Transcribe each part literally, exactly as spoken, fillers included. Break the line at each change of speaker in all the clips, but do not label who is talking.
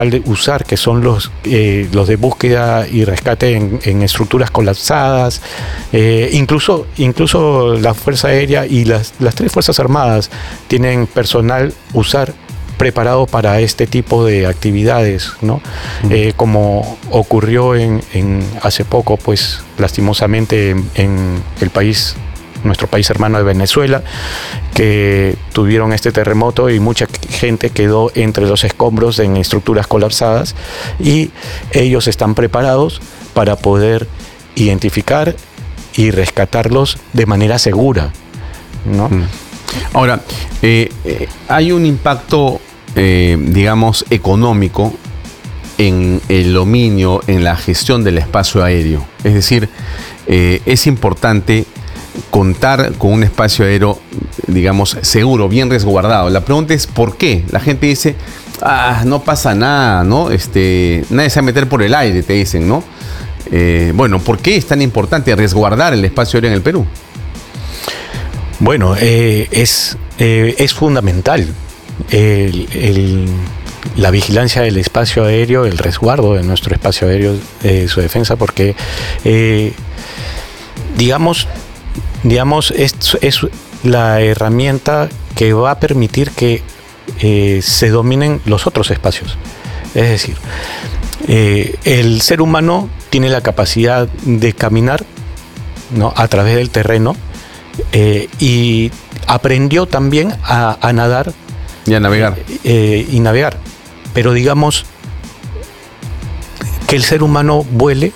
de usar, que son los, eh, los de búsqueda y rescate en, en estructuras colapsadas, eh, incluso, incluso la Fuerza Aérea y las, las tres Fuerzas Armadas tienen personal usar preparado para este tipo de actividades, ¿no? Uh-huh. Eh, como ocurrió en, en hace poco, pues lastimosamente en, en el país, nuestro país hermano de Venezuela, que tuvieron este terremoto y mucha gente quedó entre los escombros en estructuras colapsadas, y ellos están preparados para poder identificar y rescatarlos de manera segura, ¿no?
Uh-huh. Ahora, eh, eh, hay un impacto, eh, digamos, económico en el dominio, en la gestión del espacio aéreo. Es decir, eh, es importante contar con un espacio aéreo, digamos, seguro, bien resguardado. La pregunta es ¿por qué? La gente dice, ah, no pasa nada, ¿no? Este, nadie se va a meter por el aire, te dicen, ¿no? Eh, bueno, ¿por qué es tan importante resguardar el espacio aéreo en el Perú?
Bueno, eh, es, eh, es fundamental el, el, la vigilancia del espacio aéreo, el resguardo de nuestro espacio aéreo, eh, su defensa, porque, eh, digamos, digamos es, es la herramienta que va a permitir que eh, se dominen los otros espacios. Es decir, eh, el ser humano tiene la capacidad de caminar, ¿no?, a través del terreno. Eh, y aprendió también a, a nadar
y a navegar
eh, eh, y navegar, pero digamos que el ser humano vuele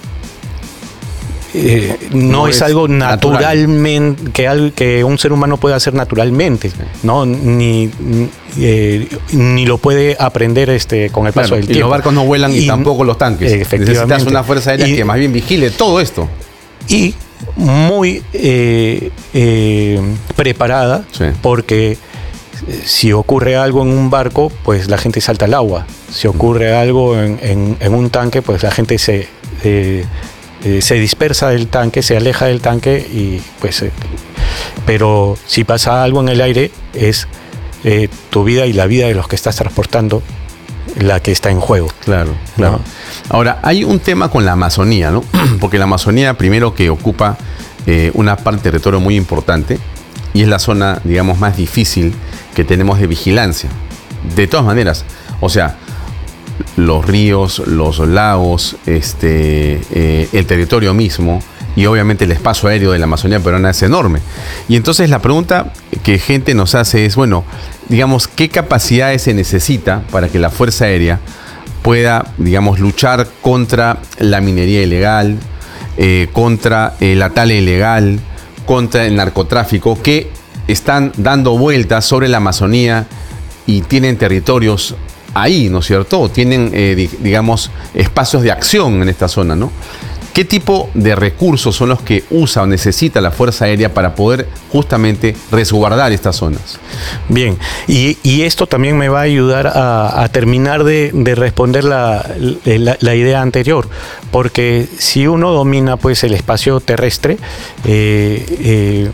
eh, no, no es, es algo naturalmente natural. que, algo, que un ser humano puede hacer naturalmente, ¿no? Ni, eh, ni lo puede aprender este, con el paso claro, del tiempo.
Y los barcos no vuelan y, y tampoco los tanques. Necesitas una fuerza aérea y, que más bien vigile todo esto.
Y muy eh, eh, preparada, sí. Porque si ocurre algo en un barco, pues la gente salta al agua. Si ocurre algo en, en, en un tanque, pues la gente se, eh, eh, se dispersa del tanque, se aleja del tanque y pues... Eh, pero si pasa algo en el aire, es eh, tu vida y la vida de los que estás transportando la que está en juego.
Claro, claro. ¿No? Ahora, hay un tema con la Amazonía, ¿no? Porque la Amazonía, primero, que ocupa eh, una parte del territorio muy importante y es la zona, digamos, más difícil que tenemos de vigilancia. De todas maneras, o sea, los ríos, los lagos, este, eh, el territorio mismo y obviamente el espacio aéreo de la Amazonía peruana es enorme. Y entonces la pregunta que gente nos hace es, bueno, digamos, ¿qué capacidades se necesita para que la Fuerza Aérea pueda, digamos, luchar contra la minería ilegal, eh, contra eh, la tala ilegal, contra el narcotráfico, que están dando vueltas sobre la Amazonía y tienen territorios ahí, ¿no es cierto? Tienen, eh, digamos, espacios de acción en esta zona, ¿no? ¿Qué tipo de recursos son los que usa o necesita la Fuerza Aérea para poder justamente resguardar estas zonas?
Bien, y, y esto también me va a ayudar a, a terminar de, de responder la, la, la idea anterior, porque si uno domina pues el espacio terrestre, eh, eh,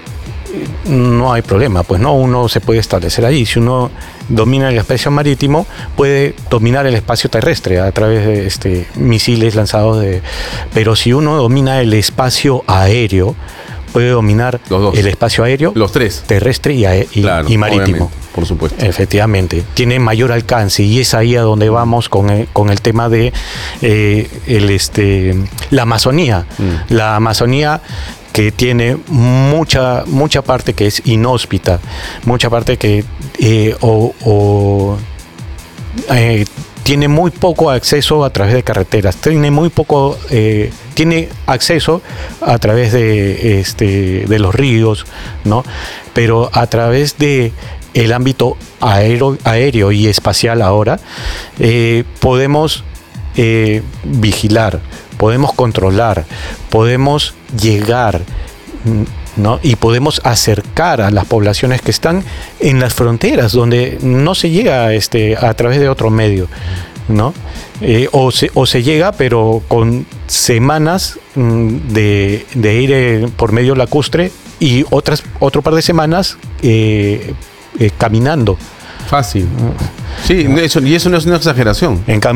no hay problema, pues no, uno se puede establecer ahí. Si uno domina el espacio marítimo, puede dominar el espacio terrestre a través de este, misiles lanzados de... Pero si uno domina el espacio aéreo, puede dominar el espacio aéreo,
los tres,
terrestre y, y,
claro,
y marítimo.
Por supuesto.
Efectivamente, tiene mayor alcance y es ahí a donde vamos con el, con el tema de eh, el, este, la Amazonía. Mm. La Amazonía, que tiene mucha mucha parte que es inhóspita, mucha parte que eh, o, o eh, tiene muy poco acceso a través de carreteras, tiene muy poco eh, tiene acceso a través de este de los ríos, ¿no? Pero a través de el ámbito aéreo, aéreo y espacial ahora eh, podemos eh, vigilar, podemos controlar, podemos llegar, ¿no? Y podemos acercar a las poblaciones que están en las fronteras donde no se llega este, a través de otro medio, ¿no? Eh, o, se, o se llega pero con semanas de, de ir eh, por medio lacustre y otras otro par de semanas eh, eh, caminando,
Fácil. Sí, eso, y eso no es una exageración.
En